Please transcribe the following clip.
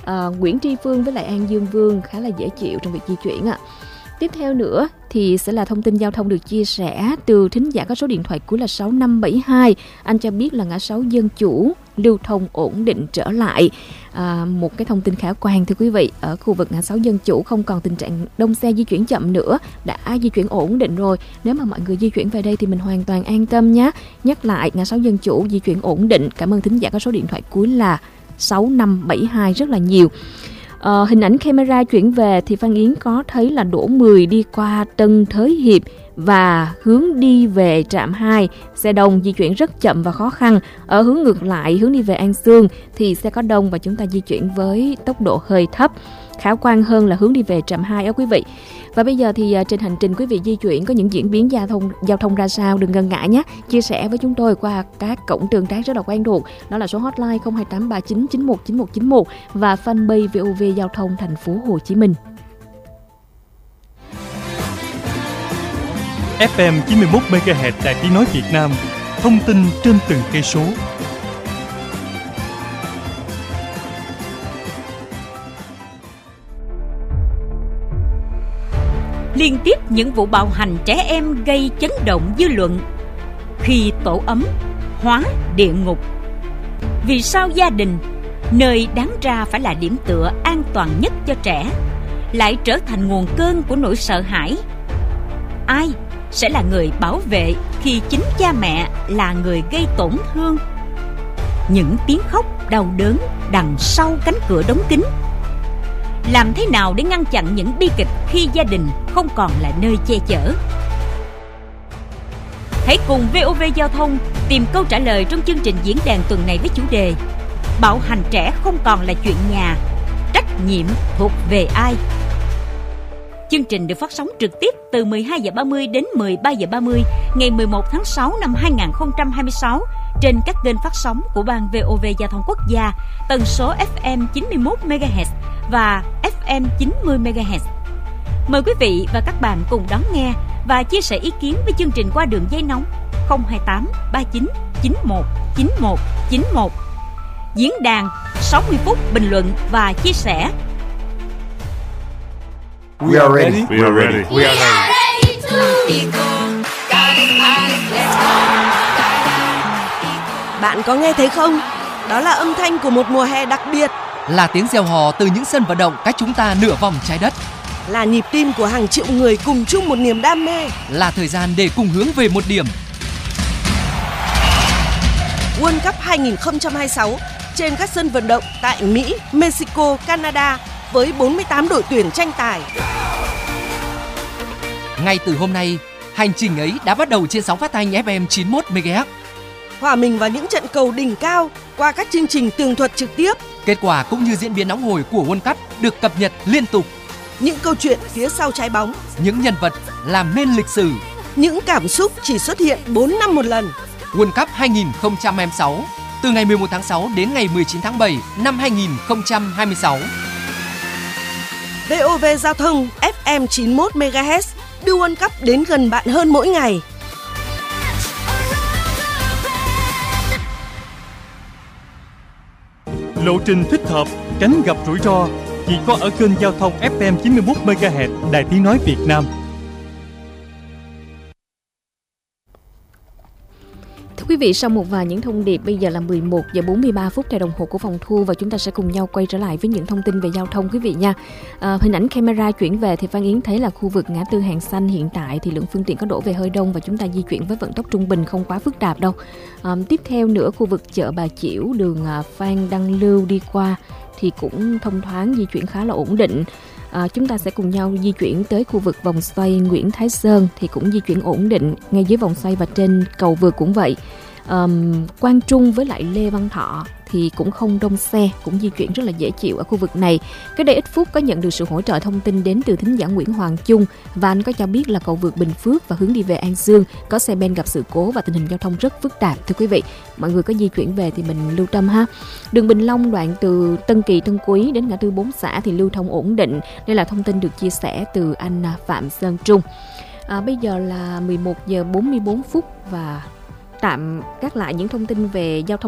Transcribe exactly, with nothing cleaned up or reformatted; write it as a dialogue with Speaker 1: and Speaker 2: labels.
Speaker 1: uh, Nguyễn Tri Phương với lại An Dương Vương khá là dễ chịu trong việc di chuyển ạ. Tiếp theo nữa thì sẽ là thông tin giao thông được chia sẻ từ thính giả có số điện thoại cuối là sáu năm bảy hai. Anh cho biết là ngã sáu Dân Chủ lưu thông ổn định trở lại. À, một cái thông tin khả quan thưa quý vị, ở khu vực ngã sáu Dân Chủ không còn tình trạng đông xe di chuyển chậm nữa, đã di chuyển ổn định rồi. Nếu mà mọi người di chuyển về đây thì mình hoàn toàn an tâm nhé. Nhắc lại, ngã sáu Dân Chủ di chuyển ổn định. Cảm ơn thính giả có số điện thoại cuối là sáu năm bảy hai rất là nhiều. Ờ, hình ảnh camera chuyển về thì Phan Yến có thấy là đổ mười đi qua Tân Thới Hiệp và hướng đi về trạm hai, xe đông di chuyển rất chậm và khó khăn. Ở hướng ngược lại, hướng đi về An Sương thì xe có đông và chúng ta di chuyển với tốc độ hơi thấp. Khả quan hơn là hướng đi về trạm hai đó quý vị. Và bây giờ thì trên hành trình quý vị di chuyển có những diễn biến giao thông giao thông ra sao, đừng ngần ngại nhé. Chia sẻ với chúng tôi qua các cổng tương tác rất là quen thuộc. Đó là số hotline không hai tám ba chín chín một chín một chín một và fanpage vê o vê Giao thông Thành phố Hồ Chí Minh.
Speaker 2: ép em chín mươi mốt mê ga héc Đài Tiếng nói Việt Nam. Thông tin trên từng cây số.
Speaker 3: Liên tiếp những vụ bạo hành trẻ em gây chấn động dư luận. Khi tổ ấm hóa địa ngục. Vì sao gia đình, nơi đáng ra phải là điểm tựa an toàn nhất cho trẻ, lại trở thành nguồn cơn của nỗi sợ hãi? Ai sẽ là người bảo vệ khi chính cha mẹ là người gây tổn thương? Những tiếng khóc đau đớn đằng sau cánh cửa đóng kín. Làm thế nào để ngăn chặn những bi kịch khi gia đình không còn là nơi che chở? Hãy cùng vê o vê Giao thông tìm câu trả lời trong chương trình diễn đàn tuần này với chủ đề Bạo hành trẻ không còn là chuyện nhà, trách nhiệm thuộc về ai? Chương trình được phát sóng trực tiếp từ mười hai giờ ba mươi đến mười ba giờ ba mươi ngày mười một tháng sáu năm hai nghìn không trăm hai mươi sáu trên các kênh phát sóng của Ban vê o vê Giao thông Quốc gia, tần số ép em chín mươi mốt mê ga héc và ép em chín mươi mê ga héc. Mời quý vị và các bạn cùng đón nghe và chia sẻ ý kiến với chương trình qua đường dây nóng không hai tám ba chín chín một chín một chín một. Diễn đàn sáu mươi phút bình luận và chia sẻ.
Speaker 4: We are ready.
Speaker 5: We are ready.
Speaker 4: We are ready.
Speaker 6: Bạn có nghe thấy không? Đó là âm thanh của một mùa hè đặc biệt.
Speaker 7: Là tiếng reo hò từ những sân vận động cách chúng ta nửa vòng trái đất.
Speaker 6: Là nhịp tim của hàng triệu người cùng chung một niềm đam mê.
Speaker 7: Là thời gian để cùng hướng về một điểm.
Speaker 6: World Cup hai không hai sáu trên các sân vận động tại Mỹ, Mexico, Canada với bốn mươi tám đội tuyển tranh tài.
Speaker 7: Ngay từ hôm nay, hành trình ấy đã bắt đầu trên sóng phát thanh ép em chín mươi mốt mê ga héc.
Speaker 6: Hòa mình vào những trận cầu đỉnh cao qua các chương trình tường thuật trực tiếp.
Speaker 7: Kết quả cũng như diễn biến nóng hổi của World Cup được cập nhật liên tục.
Speaker 6: Những câu chuyện phía sau trái bóng,
Speaker 7: những nhân vật làm nên lịch sử,
Speaker 6: những cảm xúc chỉ xuất hiện bốn năm một lần.
Speaker 7: World Cup hai không hai sáu từ ngày mười một tháng sáu đến ngày mười chín tháng bảy năm hai nghìn không trăm hai mươi sáu.
Speaker 6: vê o vê Giao thông ép em chín mươi mốt mê ga héc đưa World Cup đến gần bạn hơn mỗi ngày.
Speaker 2: Lộ trình thích hợp, tránh gặp rủi ro chỉ có ở kênh giao thông ép em chín mươi mốt mê ga héc Đài Tiếng nói Việt Nam.
Speaker 1: Thưa quý vị, sau một vài những thông điệp, bây giờ là mười một giờ bốn mươi ba phút theo đồng hồ của phòng thu và chúng ta sẽ cùng nhau quay trở lại với những thông tin về giao thông quý vị nha. À, hình ảnh camera chuyển về thì Phan Yến thấy là khu vực ngã tư Hàng Xanh hiện tại thì lượng phương tiện có đổ về hơi đông và chúng ta di chuyển với vận tốc trung bình không quá phức tạp đâu. À, tiếp theo nữa, khu vực chợ Bà Chiểu, đường Phan Đăng Lưu đi qua thì cũng thông thoáng, di chuyển khá là ổn định. À, chúng ta sẽ cùng nhau di chuyển tới khu vực vòng xoay Nguyễn Thái Sơn thì cũng di chuyển ổn định ngay dưới vòng xoay và trên cầu vượt cũng vậy. Um, Quang Trung với lại Lê Văn Thọ thì cũng không đông xe, cũng di chuyển rất là dễ chịu ở khu vực này. Cái đây ít phút có nhận được sự hỗ trợ thông tin đến từ thính giả Nguyễn Hoàng Trung và anh có cho biết là cầu vượt Bình Phước và hướng đi về An Dương có xe ben gặp sự cố và tình hình giao thông rất phức tạp. Thưa quý vị, mọi người có di chuyển về thì mình lưu tâm ha. Đường Bình Long đoạn từ Tân Kỳ Tân Quý đến ngã tư Bốn Xã thì lưu thông ổn định. Đây là thông tin được chia sẻ từ anh Phạm Sơn Trung. À, bây giờ là mười một giờ bốn mươi bốn phút và tạm gác lại những thông tin về giao thông